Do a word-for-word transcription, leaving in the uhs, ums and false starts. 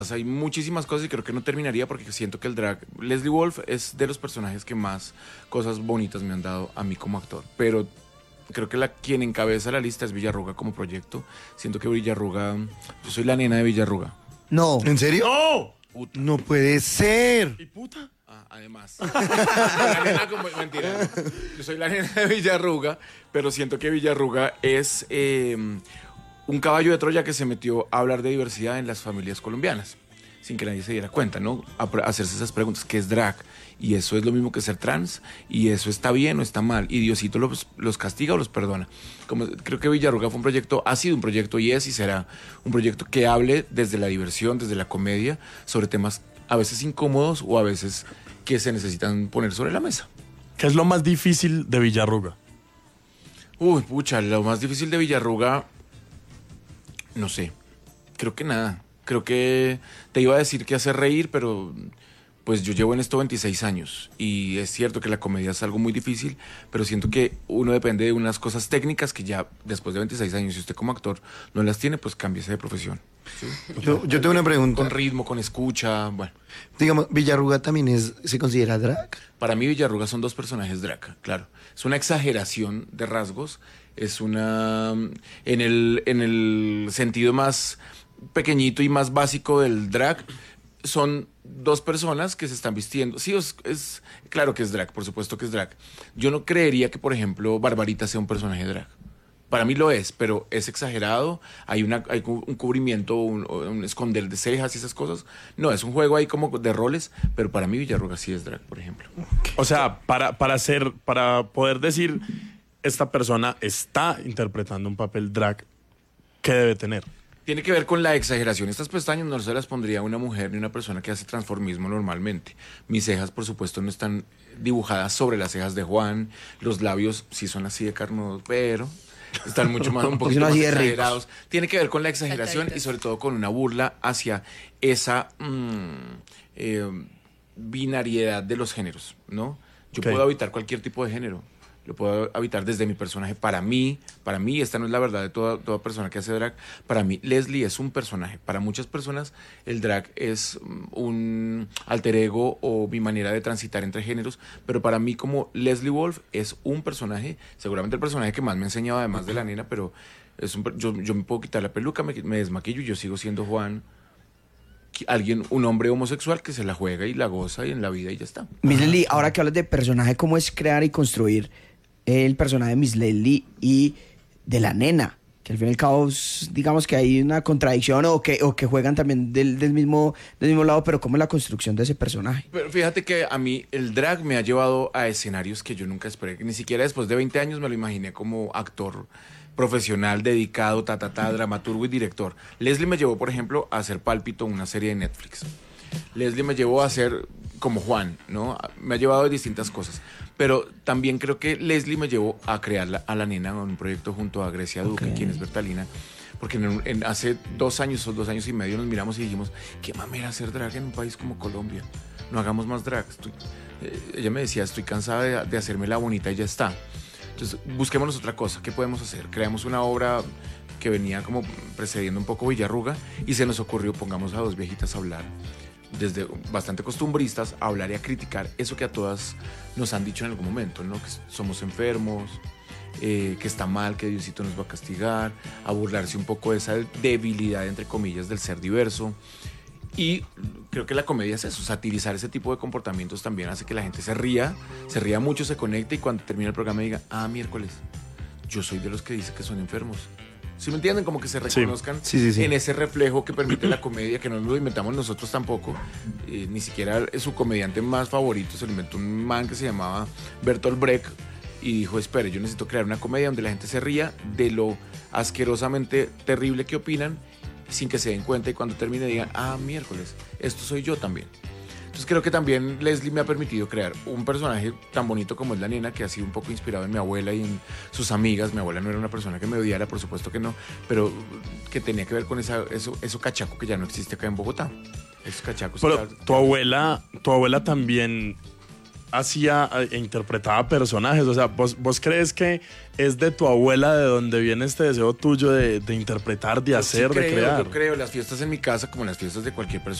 Hay muchísimas cosas y creo que no terminaría porque siento que el drag... Leslie Wolf es de los personajes que más cosas bonitas me han dado a mí como actor. Pero creo que la, quien encabeza la lista es Villarruga como proyecto. Siento que Villarruga... Yo soy la nena de Villarruga. No. ¿En serio? ¡No! Puta. No puede ser. ¿Y puta? Ah, además. La nena como... Mentira. ¿No? Yo soy la nena de Villarruga, pero siento que Villarruga es... Eh, un caballo de Troya que se metió a hablar de diversidad en las familias colombianas, sin que nadie se diera cuenta, ¿no? A, a hacerse esas preguntas, ¿qué es drag? Y eso es lo mismo que ser trans, y eso está bien o está mal, y Diosito los, los castiga o los perdona. Como, creo que Villarruga fue un proyecto, ha sido un proyecto y es y será un proyecto que hable desde la diversión, desde la comedia, sobre temas a veces incómodos o a veces que se necesitan poner sobre la mesa. ¿Qué es lo más difícil de Villarruga? Uy, pucha, lo más difícil de Villarruga... No sé, creo que nada. Creo que te iba a decir que hacer reír, pero pues yo llevo en esto veintiséis años y es cierto que la comedia es algo muy difícil, pero siento que uno depende de unas cosas técnicas que ya después de veintiséis años, si usted como actor no las tiene, pues cámbiese de profesión. ¿Sí? Yo, yo tengo una pregunta. Con ritmo, con escucha, bueno. Digamos, ¿Villarruga también es, se considera drag? Para mí Villarruga son dos personajes drag, claro. Es una exageración de rasgos, es una... En el, en el sentido más pequeñito y más básico del drag, son dos personas que se están vistiendo. Sí, es, es claro que es drag, por supuesto que es drag. Yo no creería que, por ejemplo, Barbarita sea un personaje drag. Para mí lo es, pero es exagerado. Hay, una, hay un cubrimiento, un, un esconder de cejas y esas cosas. No, es un juego ahí como de roles, pero para mí Villarruga sí es drag, por ejemplo. O sea, para, para, hacer, para poder decir esta persona está interpretando un papel drag, ¿qué debe tener? Tiene que ver con la exageración. Estas pestañas no se las pondría a una mujer ni una persona que hace transformismo normalmente. Mis cejas, por supuesto, no están dibujadas sobre las cejas de Juan. Los labios sí son así de carnudos, pero... están mucho más, un poquito más exagerados. Tiene que ver con la exageración y sobre todo con una burla hacia esa mmm, eh, binariedad de los géneros, ¿no? Yo okay. puedo habitar cualquier tipo de género. Lo puedo habitar desde mi personaje. Para mí, para mí, esta no es la verdad de toda, toda persona que hace drag. Para mí, Leslie es un personaje. Para muchas personas, el drag es un alter ego o mi manera de transitar entre géneros. Pero para mí, como Leslie Wolf, es un personaje, seguramente el personaje que más me ha enseñado, además de la nena, pero es un, yo, yo me puedo quitar la peluca, me, me desmaquillo y yo sigo siendo Juan. Alguien, un hombre homosexual que se la juega y la goza y en la vida y ya está. Miss Leslie, ahora que hablas de personaje, ¿cómo es crear y construir el personaje de Miss Leslie y de la nena? Que al fin y al cabo, digamos que hay una contradicción o que, o que juegan también del, del, mismo, del mismo lado, pero ¿cómo es la construcción de ese personaje? Pero fíjate que a mí el drag me ha llevado a escenarios que yo nunca esperé. Ni siquiera después de veinte años me lo imaginé como actor profesional, dedicado, ta, ta, ta, dramaturgo y director. Leslie me llevó, por ejemplo, a hacer Pálpito, una serie de Netflix. Leslie me llevó a ser como Juan, ¿no? Me ha llevado a distintas cosas. Pero también creo que Leslie me llevó a crear la, a la nena en un proyecto junto a Grecia Duque, okay. quien es Bertalina. Porque en, en, hace dos años o dos años y medio nos miramos y dijimos, qué mamera hacer drag en un país como Colombia. No hagamos más drag. Estoy, eh, ella me decía, estoy cansada de, de hacerme la bonita y ya está. Entonces, busquémonos otra cosa. ¿Qué podemos hacer? Creamos una obra que venía como precediendo un poco Villarruga y se nos ocurrió, pongamos a dos viejitas a hablar, desde bastante costumbristas, a hablar y a criticar eso que a todas nos han dicho en algún momento, ¿no? Que somos enfermos, eh, que está mal, que Diosito nos va a castigar, a burlarse un poco de esa debilidad, entre comillas, del ser diverso. Y creo que la comedia es eso, satirizar ese tipo de comportamientos también hace que la gente se ría, se ría mucho, se conecte y cuando termine el programa diga, ah, miércoles, yo soy de los que dice que son enfermos. ¿Sí me entienden? Como que se reconozcan sí. Sí, sí, sí. en ese reflejo que permite la comedia, que no lo inventamos nosotros tampoco. Eh, ni siquiera su comediante más favorito se lo inventó un man que se llamaba Bertolt Brecht y dijo, espere, yo necesito crear una comedia donde la gente se ría de lo asquerosamente terrible que opinan sin que se den cuenta y cuando termine digan, ah, miércoles, esto soy yo también. Entonces creo que también Leslie me ha permitido crear un personaje tan bonito como es la nena, que ha sido un poco inspirado en mi abuela y en sus amigas. Mi abuela no era una persona que me odiara, por supuesto que no, pero que tenía que ver con esa, eso, eso cachaco que ya no existe acá en Bogotá. Esos cachacos. Pero tu abuela, tu abuela también hacía e interpretaba personajes. O sea, ¿vos, vos crees que es de tu abuela de donde viene este deseo tuyo de, de interpretar, de Yo hacer, sí de creo, crear? Yo creo, las fiestas en mi casa, como las fiestas de cualquier persona,